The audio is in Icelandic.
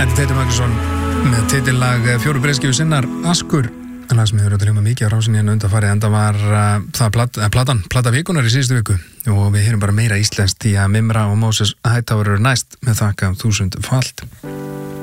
Þetta Teitur Magnússon með titillag fjóru breiðskífu sinnar Askur, en það sem hefur að hljóma mikið á rásinni en undanfarið, enda var það plata vikunar í síðustu viku og við heyrum bara meira íslenskt í að Mimra og Moses Hightower eru næst með þakka 1000 falt.